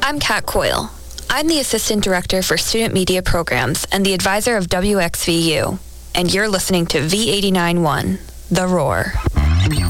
I'm Kat Coyle. I'm the Assistant Director for Student Media Programs and the advisor of WXVU. And you're listening to V89.1, The Roar.